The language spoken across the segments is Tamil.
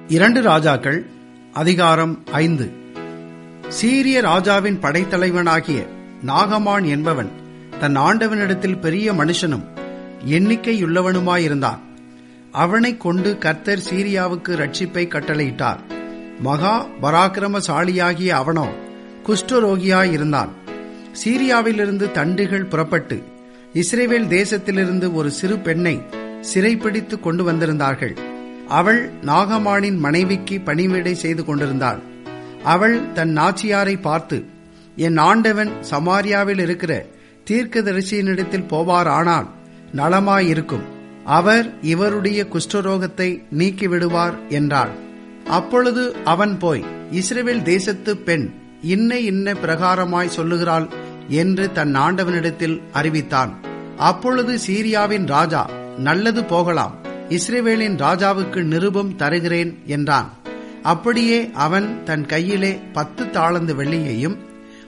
2 ராஜாக்கள் அதிகாரம் 5. சீரிய ராஜாவின் படைத்தலைவனாகிய நாகமான் என்பவன் தன் ஆண்டவனிடத்தில் பெரிய மனுஷனும் எண்ணிக்கையுள்ளவனுமாயிருந்தான். அவனைக் கொண்டு கர்த்தர் சீரியாவுக்கு ரட்சிப்பை கட்டளையிட்டார். மகா பராக்கிரமசாலியாகிய அவனோ குஷ்டரோகியாயிருந்தான். சீரியாவிலிருந்து தண்டுகள் புறப்பட்டு இஸ்ரவேல் தேசத்திலிருந்து ஒரு சிறு பெண்ணை சிறைப்பிடித்து கொண்டு வந்திருந்தார்கள். அவள் நாகமானின் மனைவிக்கு பணிவிடை செய்து கொண்டிருந்தாள். அவள் தன் நாச்சியாரை பார்த்து, என் ஆண்டவன் சமாரியாவில் இருக்கிற தீர்க்கதரிசியினிடத்தில் போவாரானால் நலமாயிருக்கும், அவர் இவருடைய குஷ்டரோகத்தை நீக்கிவிடுவார் என்றாள். அப்பொழுது அவன் போய், இஸ்ரவேல் தேசத்து பெண் இன்ன பிரகாரமாய் சொல்லுகிறாள் என்று தன் ஆண்டவனிடத்தில் அறிவித்தான். அப்பொழுது சீரியாவின் ராஜா, நல்லது போகலாம், இஸ்ரவேலின் ராஜாவுக்கு நிருபம் தருகிறேன் என்றான். அப்படியே அவன் தன் கையிலே 10 தாலந்து வெள்ளியையும்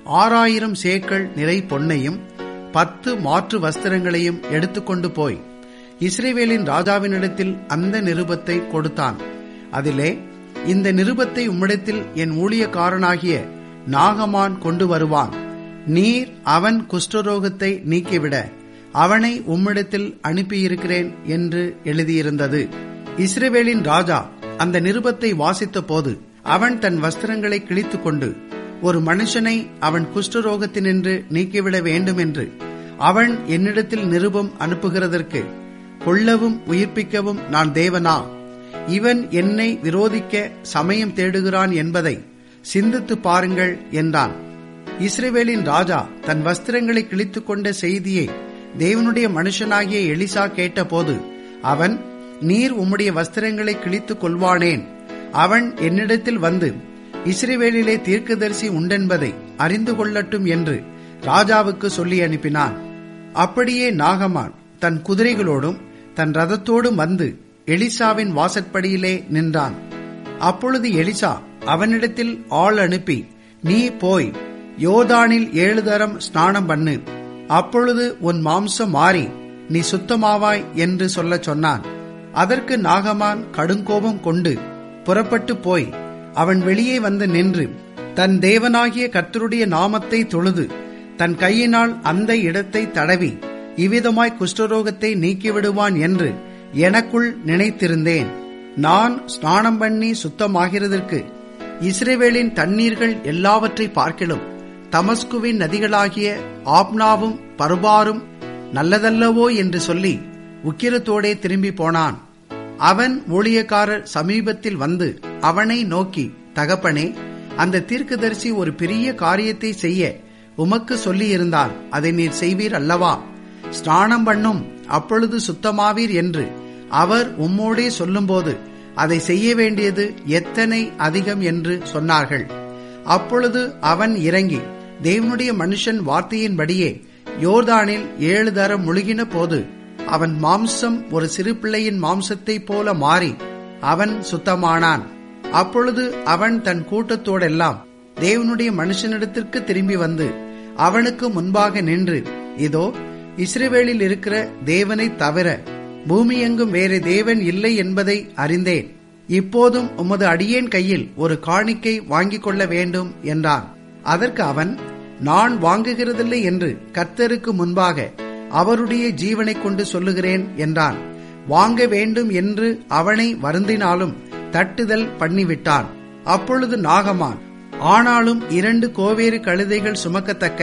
6000 சேக்கல் நிறை பொன்னையும் 10 மாற்று வஸ்திரங்களையும் எடுத்துக்கொண்டு போய் இஸ்ரவேலின் ராஜாவினிடத்தில் அந்த நிருபத்தை கொடுத்தான். அதிலே, இந்த நிருபத்தை உம்மிடத்தில் என் ஊழியக்காரனாகிய நாகமான் கொண்டு வருவான். நீர் அவன் குஷ்டரோகத்தை நீக்கிவிட அவனை உம்மிடத்தில் அனுப்பியிருக்கிறேன் என்று எழுதியிருந்தது. இஸ்ரவேலின் ராஜா அந்த நிருபத்தை வாசித்த போது அவன் தன் வஸ்திரங்களை கிழித்துக் கொண்டு, ஒரு மனுஷனை அவன் குஷ்டரோகத்தினின்று நீக்கிவிட வேண்டும் என்று அவன் என்னிடத்தில் நிருபம் அனுப்புகிறதற்கு கொல்லவும் உயிர்ப்பிக்கவும் நான் தேவனா? இவன் என்னை விரோதிக்க சமயம் தேடுகிறான் என்பதை சிந்தித்து பாருங்கள் என்றான். இஸ்ரவேலின் ராஜா தன் வஸ்திரங்களை கிழித்துக் கொண்ட செய்தியை தேவனுடைய மனுஷனாகிய எலிசா கேட்டபோது அவன், நீர் உம்முடைய வஸ்திரங்களை கிழித்துக் கொள்வானேன்? அவன் என்னிடத்தில் வந்து இஸ்ரவேலிலே தீர்க்கதரிசி உண்டென்பதை அறிந்து கொள்ளட்டும் என்று ராஜாவுக்கு சொல்லி அனுப்பினான். அப்படியே நாகமான் தன் குதிரைகளோடும் தன் ரதத்தோடும் வந்து எலிசாவின் வாசற்படியிலே நின்றான். அப்பொழுது எலிசா அவனிடத்தில் ஆள் அனுப்பி, நீ போய் யோர்தானில் 7 தரம் ஸ்நானம் பண்ணு, அப்பொழுது உன் மாம்சம் மாறி நீ சுத்தமாவாய் என்று சொல்லச் சொன்னான். அதற்கு நாகமான் கடுங்கோபம் கொண்டு புறப்பட்டு போய் அவன் வெளியே வந்து நின்று தன் தேவனாகிய கர்த்தருடைய நாமத்தை தொழுது தன் கையினால் அந்த இடத்தை தடவி இவ்விதமாய் குஷ்டரோகத்தை நீக்கிவிடுவான் என்று எனக்குள் நினைத்திருந்தேன். நான் ஸ்நானம் பண்ணி சுத்தமாகிறதற்கு இஸ்ரவேலின் தண்ணீர்கள் எல்லாவற்றை பார்க்கிலும் தமஸ்குவின் நதிகளாகிய ஆப்னாவும் பர்பாரும் நல்லதல்லவோ என்று சொல்லி உக்கிரத்தோடே திரும்பி போனான். அவன் ஊழியக்காரர் சமீபத்தில் வந்து அவனை நோக்கி, தகப்பனே, அந்த தீர்க்கதரிசி ஒரு பெரிய காரியத்தை செய்ய உமக்கு சொல்லியிருந்தான், அதை நீர் செய்வீர் அல்லவா? ஸ்நானம் பண்ணும், அப்பொழுது சுத்தமாவீர் என்று அவர் உம்மோடே சொல்லும்போது அதை செய்ய வேண்டியது எத்தனை அதிகம் என்று சொன்னார்கள். அப்பொழுது அவன் இறங்கி தேவனுடைய மனுஷன் வார்த்தையின்படியே யோர்தானில் 7 தரம் முழுகின போது அவன் மாம்சம் ஒரு சிறு பிள்ளையின் மாம்சத்தைப் போல மாறி அவன் சுத்தமானான். அப்பொழுது அவன் தன் கூட்டத்தோடெல்லாம் தேவனுடைய மனுஷனிடத்திற்கு திரும்பி வந்து அவனுக்கு முன்பாக நின்று, இதோ, இஸ்ரவேலில் இருக்கிற தேவனை தவிர பூமியெங்கும் வேறு தேவன் இல்லை என்பதை அறிந்தேன். இப்போதும் உமது அடியேன் கையில் ஒரு காணிக்கை வாங்கிக் கொள்ள வேண்டும் என்றான். அதற்கு அவன், நான் வாங்குகிறதில்லை என்று கர்த்தருக்கு முன்பாக அவருடைய ஜீவனை கொண்டு சொல்லுகிறேன் என்றான். வாங்க வேண்டும் என்று அவனை வருந்தினாலும் தட்டுதல் பண்ணிவிட்டான். அப்பொழுது நாகமான், ஆனாலும் 2 கோவேறு கழுதைகள் சுமக்கத்தக்க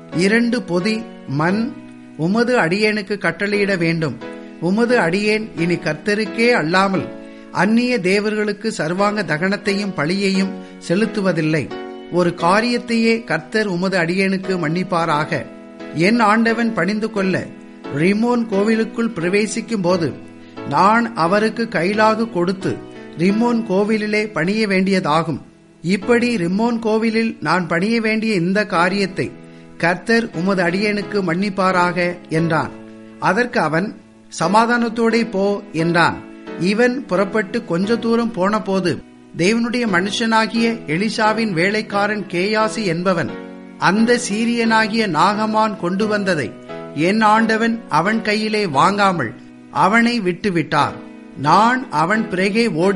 2 பொதி மண் உமது அடியேனுக்கு கட்டளையிட வேண்டும். உமது அடியேன் இனி கர்த்தருக்கே அல்லாமல் அந்நிய தேவர்களுக்கு சர்வாங்க தகனத்தையும் பழியையும் செலுத்துவதில்லை. ஒரு காரியத்தையே கர்த்தர் உமது அடியேனுக்கு மன்னிப்பாராக. என் ஆண்டவன் பணிந்து கொள்ள ரிம்மோன் கோவிலுக்குள் பிரவேசிக்கும் போது நான் அவருக்கு கைலாகு கொடுத்து ரிம்மோன் கோவிலிலே பணிய வேண்டியதாகும். இப்படி ரிம்மோன் கோவிலில் நான் பணிய வேண்டிய இந்த காரியத்தை கர்த்தர் உமது அடியேனுக்கு மன்னிப்பாராக என்றான். அதற்கு அவன், சமாதானத்தோடே போ என்றான். இவன் புறப்பட்டு கொஞ்ச தூரம் போன போது தேவனுடைய மனுஷனாகிய எலிசாவின் வேலைக்காரன் கேயாசி என்பவன் அந்த சீரியனாகிய நாகமான் கொண்டு வந்ததை என் ஆண்டவன் அவன் கையிலே வாங்காமல் அவனை விட்டுவிட்டார். நான் அவன் பிறகே ஓடி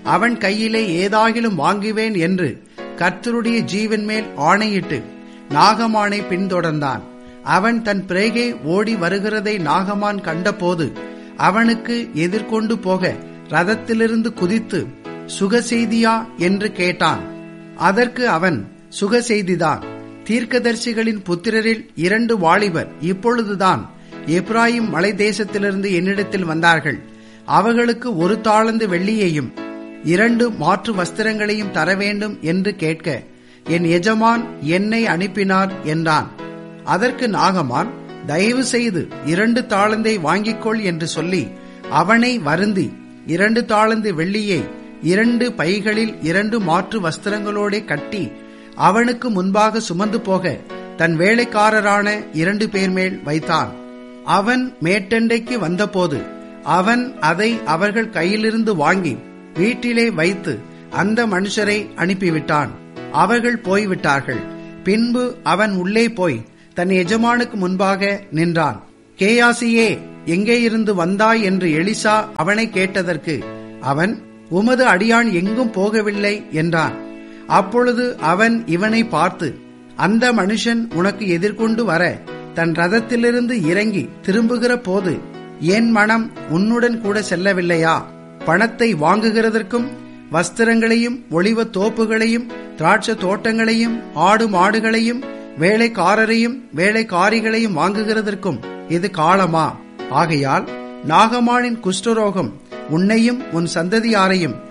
அவன் கையிலே ஏதாகிலும் வாங்குவேன் என்று கர்த்தருடைய ஜீவன் மேல் ஆணையிட்டு நாகமானை பின்தொடர்ந்தான். அவன் தன் பிறகே ஓடி வருகிறதை நாகமான் கண்டபோது அவனுக்கு எதிர்கொண்டு போக ரதத்திலிருந்து குதித்து, சுகசெய்தியா என்று கேட்டான். அதற்கு அவன், சுகசெய்திதான். தீர்க்கதரிசிகளின் புத்திரரில் 2 வாலிபர் இப்பொழுதுதான் எப்ராயிம் மலை தேசத்திலிருந்து என்னிடத்தில் வந்தார்கள். அவர்களுக்கு 1 தாலந்து வெள்ளியையும் 2 மாற்று வஸ்திரங்களையும் தர வேண்டும் என்று கேட்க என் எஜமான் என்னை அனுப்பினார் என்றான். அதற்கு நாகமான், தயவு செய்து 2 தாலந்தை வாங்கிக்கொள் என்று சொல்லி அவனை வருந்தி 2 தாலந்து வெள்ளியை 2 பைகளில் 2 மாற்று வஸ்திரங்களோட கட்டி அவனுக்கு முன்பாக சுமந்து போக தன் வேலைக்காரரான 2 பேர் மேல் வைத்தான். அவன் மேட்டண்டைக்கு வந்தபோது அவன் அதை அவர்கள் கையிலிருந்து வாங்கி வீட்டிலே வைத்து அந்த மனுஷரை அனுப்பிவிட்டான். அவர்கள் போய்விட்டார்கள். பின்பு அவன் உள்ளே போய் தன் எஜமானுக்கு முன்பாக நின்றான். கேயாசியே, எங்கே இருந்து வந்தாய் என்று எலிசா அவனை கேட்டதற்கு அவன், உமது அடியான் எங்கும் போகவில்லை என்றான். அப்பொழுது அவன் இவனை பார்த்து, அந்த மனுஷன் உனக்கு எதிர்கொண்டு வர தன் ரதத்திலிருந்து இறங்கி திரும்புகிற போது என் மனம் உன்னுடன் கூட செல்லவில்லையா? பணத்தை வாங்குகிறதற்கும் வஸ்திரங்களையும் ஒளிவ தோப்புகளையும் திராட்சை தோட்டங்களையும் ஆடு மாடுகளையும் வேலைக்காரரையும் வேலைக்காரிகளையும் வாங்குகிறதற்கும் இது காலமா? ஆகையால் நாகமானின் குஷ்டரோகம் உன்னையும் உன் சந்ததியாரையும்